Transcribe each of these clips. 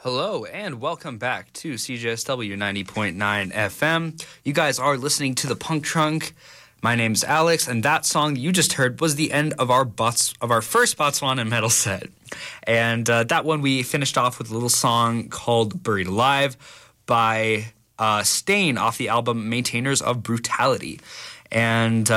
Hello and welcome back to CJSW 90.9 FM. You guys are listening to the Punk Trunk. My name's Alex, and that song you just heard was the end of our first Botswana metal set. And that one we finished off with a little song called Buried Alive by Stain off the album Maintainers of Brutality. And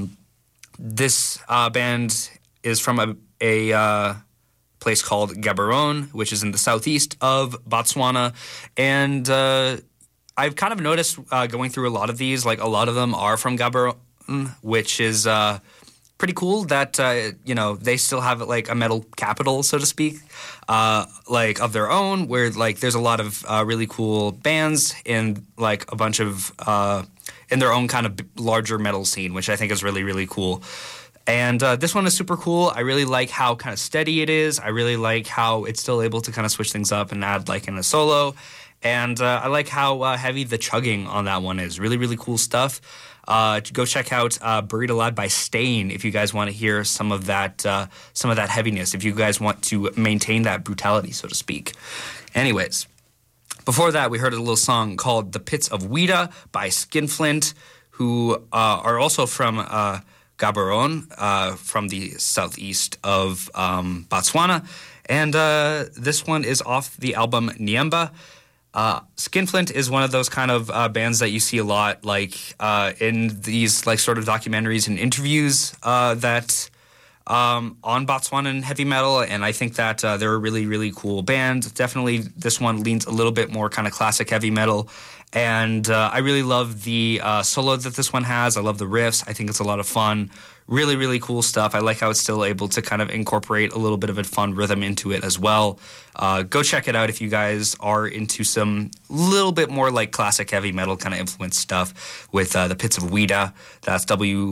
this band is from a place called Gaborone, which is in the southeast of Botswana. And I've kind of noticed going through a lot of these, like a lot of them are from Gaborone, which is pretty cool that, they still have like a metal capital, so to speak, like of their own, where like there's a lot of really cool bands in like a bunch of, in their own kind of larger metal scene, which I think is really, really cool. And this one is super cool. I really like how kind of steady it is. I really like how it's still able to kind of switch things up and add like in a solo. And I like how heavy the chugging on that one is. Really, really cool stuff. Go check out Buried Alive by Stain if you guys want to hear some of that heaviness, if you guys want to maintain that brutality, so to speak. Anyways, before that, we heard a little song called The Pits of Wida by Skinflint, who are also from Gaborone, from the southeast of Botswana. And this one is off the album Niemba. Skinflint is one of those kind of bands that you see a lot, like in these like sort of documentaries and interviews that on Botswanan heavy metal, and I think that they're a really, really cool band. Definitely this one leans a little bit more kind of classic heavy metal, and I really love the solo that this one has. I love the riffs. I think it's a lot of fun. Really, really cool stuff. I like how it's still able to kind of incorporate a little bit of a fun rhythm into it as well. Go check it out if you guys are into some little bit more like classic heavy metal kind of influenced stuff with The Pits of Wida. That's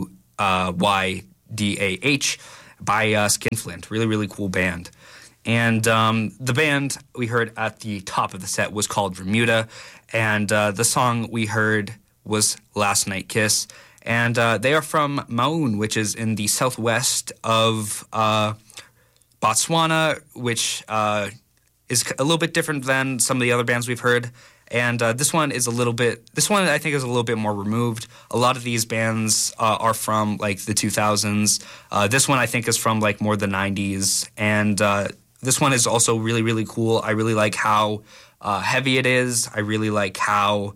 WYDAH by Skinflint. Really, really cool band. And the band we heard at the top of the set was called Remuda, and the song we heard was Last Night Kiss. And they are from Maun, which is in the southwest of Botswana, which is a little bit different than some of the other bands we've heard. And this one I think is a little bit more removed. A lot of these bands are from like the 2000s. This one I think is from like more the 90s. And this one is also really, really cool. I really like how heavy it is. I really like how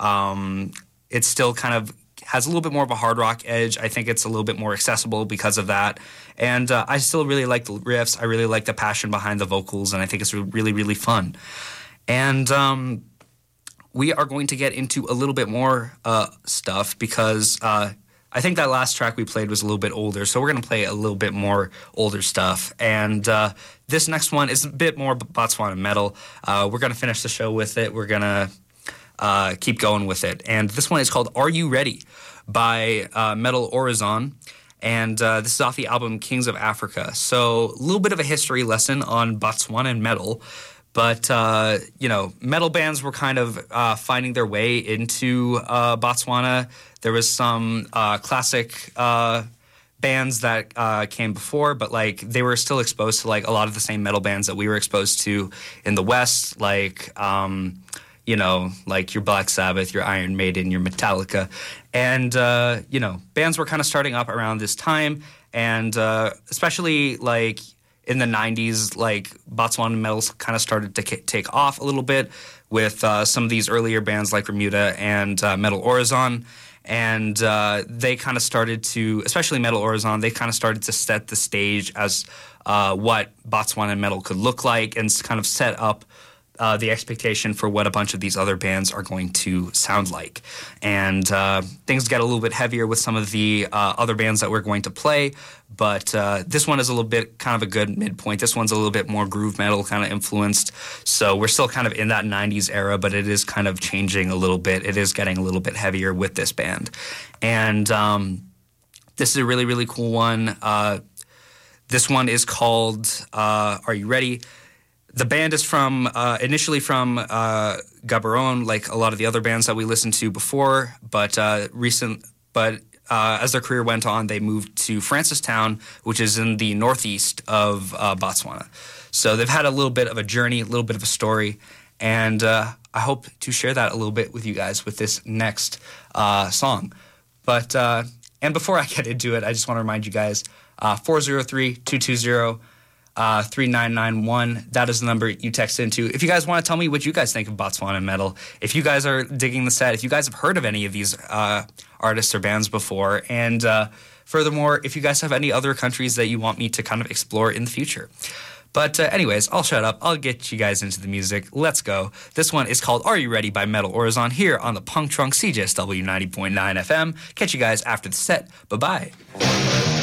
it still kind of has a little bit more of a hard rock edge. I think it's a little bit more accessible because of that. And I still really like the riffs. I really like the passion behind the vocals, and I think it's really, really fun. And we are going to get into a little bit more stuff because I think that last track we played was a little bit older, so we're going to play a little bit more older stuff. And this next one is a bit more Botswana metal. We're going to finish the show with it. We're going to keep going with it. And this one is called Are You Ready by Metal Horizon. And this is off the album Kings of Africa. So a little bit of a history lesson on Botswanan metal. But, metal bands were kind of finding their way into Botswana. There was some classic bands that came before, but, like, they were still exposed to, like, a lot of the same metal bands that we were exposed to in the West, like, like your Black Sabbath, your Iron Maiden, your Metallica. And, bands were kind of starting up around this time. And especially, like, in the 90s, like, Botswana metal kind of started to take off a little bit with some of these earlier bands like Remuda and Metal Horizon. And they kind of started to, especially Metal Horizon, they kind of started to set the stage as what Botswana metal could look like and kind of set up the expectation for what a bunch of these other bands are going to sound like. And things get a little bit heavier with some of the other bands that we're going to play, but this one is a little bit kind of a good midpoint. This one's a little bit more groove metal kind of influenced, so we're still kind of in that 90s era, but it is kind of changing a little bit. It is getting a little bit heavier with this band. And this is a really, really cool one. This one is called Are You Ready? The band is initially from Gaborone, like a lot of the other bands that we listened to before, but as their career went on, they moved to Francistown, which is in the northeast of Botswana. So they've had a little bit of a journey, a little bit of a story, and I hope to share that a little bit with you guys with this next song. But and before I get into it, I just want to remind you guys, 403-220-3991. That is the number you text into. If you guys want to tell me what you guys think of Botswana metal, if you guys are digging the set, if you guys have heard of any of these artists or bands before, and furthermore, if you guys have any other countries that you want me to kind of explore in the future. But anyways, I'll shut up. I'll get you guys into the music. Let's go. This one is called Are You Ready by Metal Horizon here on the Punk Trunk CJSW 90.9 FM. Catch you guys after the set. Bye-bye.